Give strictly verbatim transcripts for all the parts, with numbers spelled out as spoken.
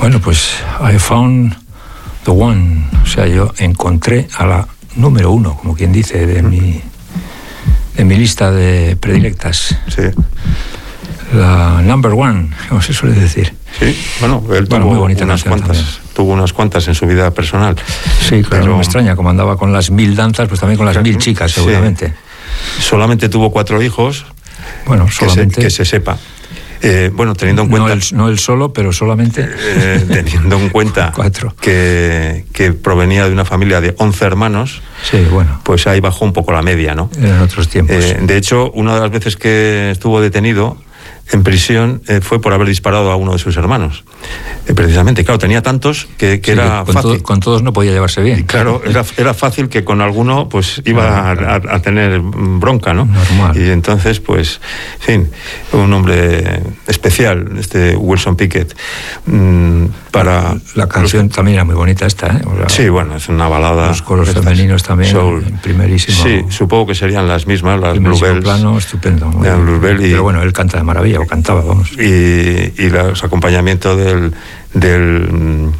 Bueno, pues I found the one. O sea, yo encontré a la número uno, como quien dice, de mi, de mi lista de predilectas. Sí. La number one, como se suele decir. Sí, bueno, él bueno, tuvo muy bonita unas cuantas, también. tuvo unas cuantas en su vida personal. Sí, claro, pero no me extraña, como andaba con las mil danzas, pues también con las mil chicas, seguramente. Sí. Solamente tuvo cuatro hijos. Bueno, solamente. Que se, que se sepa. Eh, bueno, teniendo en cuenta... No él, no él solo, pero solamente... Eh, teniendo en cuenta cuatro. Que, que provenía de una familia de once hermanos, sí, bueno. Pues ahí bajó un poco la media, ¿no? En otros tiempos. Eh, de hecho, una de las veces que estuvo detenido en prisión eh, fue por haber disparado a uno de sus hermanos. Eh, precisamente, claro, tenía tantos que, que sí, era con fácil. To- con todos no podía llevarse bien. Y claro, era, era fácil que con alguno pues iba claro, claro. A, a tener bronca, ¿no? Normal. Y entonces, pues, en fin, un hombre especial, este Wilson Pickett. Mmm, para la canción los... también era muy bonita esta, ¿eh? O sea, sí, bueno, es una balada. Los coros femeninos también, soul. Primerísimo. Sí, supongo que serían las mismas, las Bluebells. Plano, estupendo. Muy Bluebell y, pero bueno, él canta de maravilla, o cantaba, vamos. Y, y los acompañamientos del, del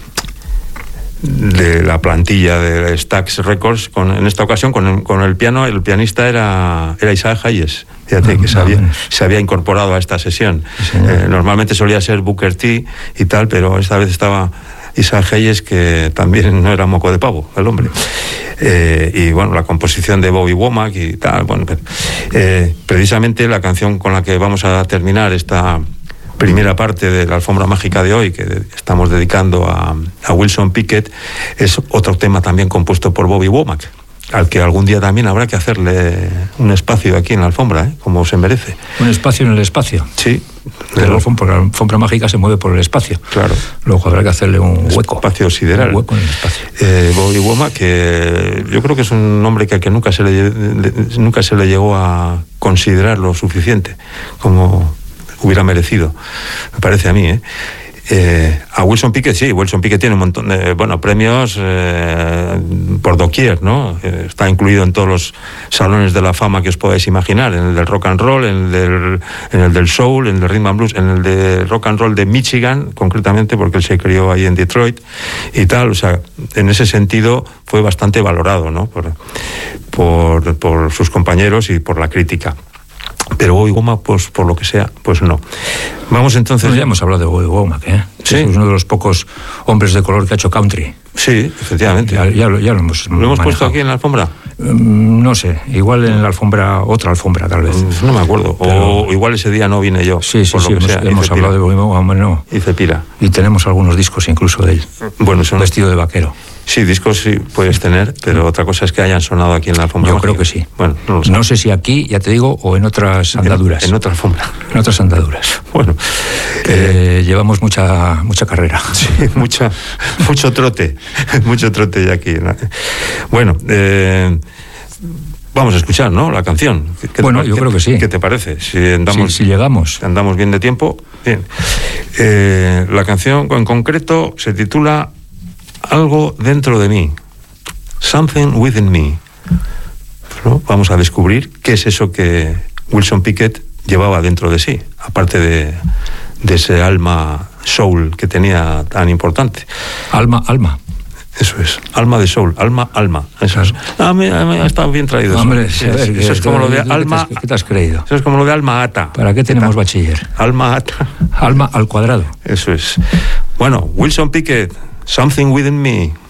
de la plantilla de Stax Records, con, en esta ocasión con el, con el piano, el pianista era, era Isaac Hayes, fíjate, no, que se había, se había incorporado a esta sesión. Sí, eh, normalmente solía ser Booker T y tal, pero esta vez estaba Isaac Hayes, que también no era moco de pavo, el hombre. Eh, y bueno, la composición de Bobby Womack y tal, bueno, eh, precisamente la canción con la que vamos a terminar esta primera parte de la alfombra mágica de hoy, que estamos dedicando a, a Wilson Pickett, es otro tema también compuesto por Bobby Womack, al que algún día también habrá que hacerle un espacio aquí en la alfombra, ¿eh? Como se merece. Un espacio en el espacio. Sí. Pero la alfombra mágica se mueve por el espacio. Claro. Luego habrá que hacerle un hueco. Espacio sideral. Un hueco en el espacio. Eh, Bobby Womack, que yo creo que es un hombre que, que nunca se le nunca se le llegó a considerar lo suficiente como hubiera merecido, me parece a mí, ¿eh? Eh, a Wilson Pickett, sí, Wilson Pickett tiene un montón de bueno, premios eh, por doquier, ¿no? Eh, está incluido en todos los salones de la fama que os podáis imaginar, en el del rock and roll, en el del, en el del soul, en el del rhythm and blues, en el de rock and roll de Michigan, concretamente, porque él se crió ahí en Detroit y tal. O sea, en ese sentido fue bastante valorado, ¿no? Por, por, por sus compañeros y por la crítica. Pero Bobby Womack, pues por lo que sea, pues no. Vamos entonces... Bueno, ya hemos hablado de Bobby Womack, ¿eh? Sí. Es uno de los pocos hombres de color que ha hecho country. Sí, efectivamente. Ya, ya, lo, ya lo hemos ¿Lo hemos manejado. puesto aquí en la alfombra? Um, no sé, igual en la alfombra, otra alfombra tal vez. No me acuerdo, Pero... o igual ese día no vine yo. Sí, sí, por sí, lo que hemos, sea. hemos hablado de Bobby Womack, no. Y Cepira. Y tenemos algunos discos incluso de él. Bueno, son... Vestido de vaquero. Sí, discos sí puedes tener, pero otra cosa es que hayan sonado aquí en la alfombra. Yo mágica. creo que sí. Bueno, no lo sé. No sé si aquí, ya te digo, o en otras andaduras. En, en otra alfombra. En otras andaduras. Bueno. Eh, eh, llevamos mucha mucha carrera. Sí, mucha, mucho trote. Mucho trote ya aquí. Bueno, eh, vamos a escuchar, ¿no? La canción. ¿Qué bueno, te, yo qué, creo que sí. ¿Qué te parece? Si andamos, sí, si llegamos. Andamos bien de tiempo. Bien. Eh, la canción en concreto se titula Algo dentro de mí. Something within me. ¿No? Vamos a descubrir qué es eso que Wilson Pickett llevaba dentro de sí, aparte de, de ese alma soul que tenía tan importante. Alma, alma. Eso es, alma de soul, alma, alma. Eso es. Ah, me, me ha estado bien traído. Hombre, eso, a ver, eso es como lo de ¿qué alma. Te has, ¿Qué te has creído? Eso es como lo de alma ata. ¿Para qué tenemos bachiller? Alma ata. Alma al cuadrado. Eso es. Bueno, Wilson Pickett, Something Within Me.